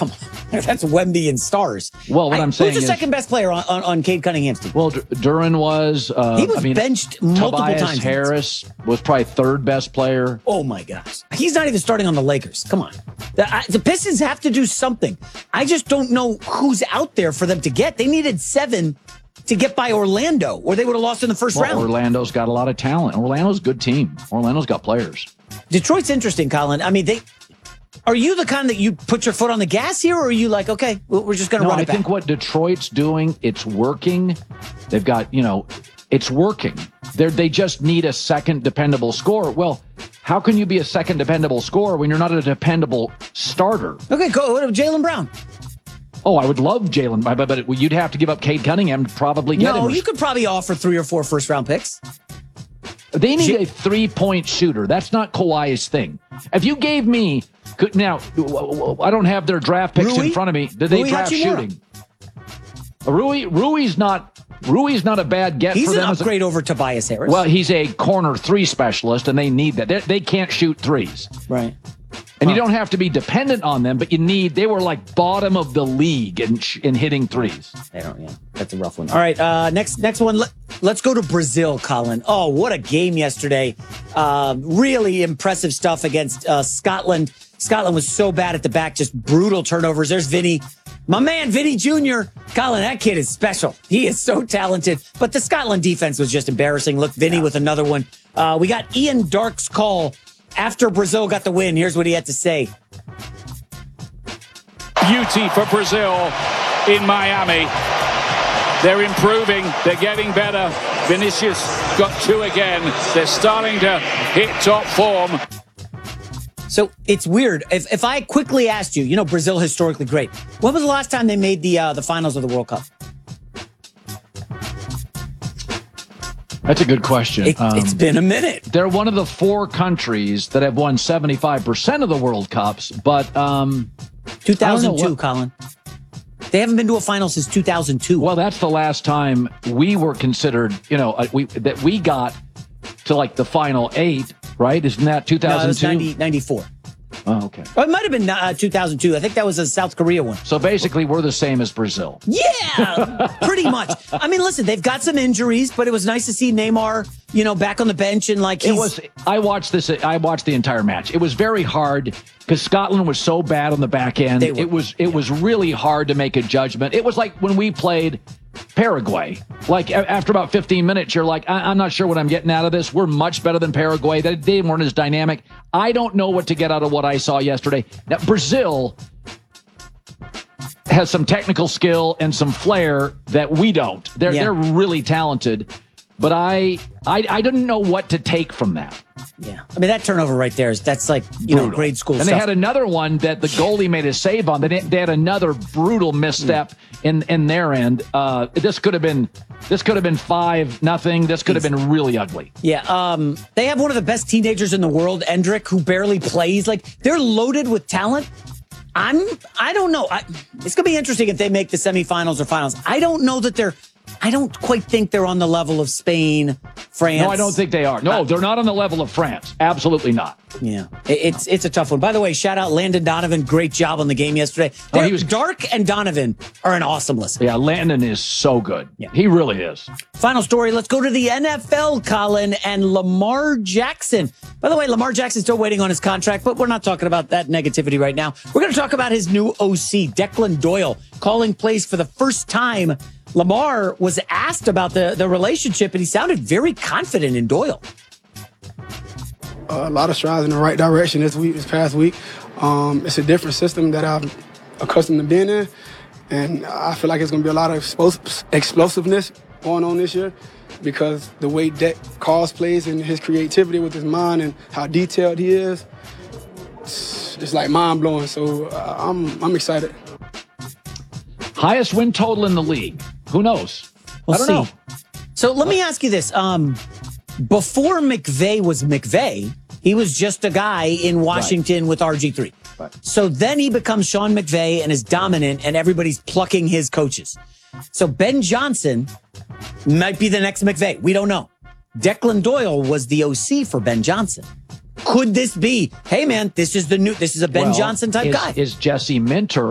come on. That's Wemby and stars. Well, what I'm saying who's is, the second best player on Cade Cunningham's team? Well, Duran was. He was benched multiple Tobias times. Harris was probably third best player. Oh, my gosh. He's not even starting on the Lakers. Come on. The Pistons have to do something. I just don't know who's out there for them to get. They needed 7 to get by Orlando, or they would have lost in the first round. Orlando's got a lot of talent. Orlando's a good team. Orlando's got players. Detroit's interesting, Colin. I mean, are you the kind that you put your foot on the gas here, or are you like, okay, we're just going to run it back? I think what Detroit's doing, it's working. They've got, it's working. They just need a second dependable scorer. Well, how can you be a second dependable scorer when you're not a dependable starter? Okay, go Jaylen Brown. Oh, I would love Jaylen, but you'd have to give up Cade Cunningham to probably get him. No, you could probably offer 3 or 4 first-round picks. They need a 3-point shooter. That's not Kawhi's thing. If you gave me... Now, I don't have their draft picks in front of me. Did they draft shooting? Rui's not a bad get for them. He's an upgrade over Tobias Harris. Well, he's a corner 3 specialist, and they need that. They can't shoot threes. Right. And you don't have to be dependent on them, but they were like bottom of the league in hitting threes. They don't, yeah. That's a rough one. All right, next one. Let's go to Brazil, Colin. Oh, what a game yesterday. Really impressive stuff against Scotland. Scotland was so bad at the back, just brutal turnovers. There's Vinny. My man, Vinny Jr. Colin, that kid is special. He is so talented. But the Scotland defense was just embarrassing. Look, Vinny with another one. We got Ian Darke's call after Brazil got the win. Here's what he had to say. Beauty for Brazil in Miami. They're improving. They're getting better. Vinicius got 2 again. They're starting to hit top form. So it's weird. If I quickly asked you, Brazil historically great. When was the last time they made the finals of the World Cup? That's a good question. It's been a minute. They're one of the 4 countries that have won 75% of the World Cups, but 2002, Colin. They haven't been to a final since 2002. Well, that's the last time we were considered, that we got to like the final 8, right? Isn't that 2002? No, it was 94. Oh, okay. Or it might have been 2002. I think that was a South Korea one. So basically, we're the same as Brazil. Yeah, pretty much. I mean, listen, they've got some injuries, but it was nice to see Neymar, back on the bench and like I watched the entire match. It was very hard because Scotland was so bad on the back end. It was really hard to make a judgment. It was like when we played Paraguay. Like after about 15 minutes, you're like, I'm not sure what I'm getting out of this. We're much better than Paraguay. They weren't as dynamic. I don't know what to get out of what I saw yesterday. Now, Brazil has some technical skill and some flair that we don't. They're really talented. But I didn't know what to take from that. Yeah. I mean, that turnover right there, that's like, grade school stuff. And they had another one that the goalie made a save on. They had another brutal misstep in their end. This could have been 5-0. This could have been really ugly. Yeah. They have one of the best teenagers in the world, Endrick, who barely plays. Like, they're loaded with talent. I don't know. It's going to be interesting if they make the semifinals or finals. I don't quite think they're on the level of Spain, France. No, I don't think they are. No, they're not on the level of France. Absolutely not. Yeah, it's a tough one. By the way, shout out Landon Donovan. Great job on the game yesterday. Dark and Donovan are an awesome listen. Yeah, Landon is so good. Yeah. He really is. Final story. Let's go to the NFL, Colin, and Lamar Jackson. By the way, Lamar Jackson's still waiting on his contract, but we're not talking about that negativity right now. We're going to talk about his new OC, Declan Doyle, calling plays for the first time. Lamar was asked about the relationship, and he sounded very confident in Doyle. A lot of strides in the right direction this past week. It's a different system that I'm accustomed to being in, and I feel like it's going to be a lot of explosiveness going on this year because the way Deck calls plays and his creativity with his mind and how detailed he is, it's like mind-blowing. So I'm excited. Highest win total in the league. Who knows? We'll I don't know. So let me ask you this. Before McVay was McVay, he was just a guy in Washington with RG3. Right. So then he becomes Sean McVay and is dominant, and everybody's plucking his coaches. So Ben Johnson might be the next McVay. We don't know. Declan Doyle was the OC for Ben Johnson. Could this be, hey man, this is a Ben Johnson type guy? Is Jesse Minter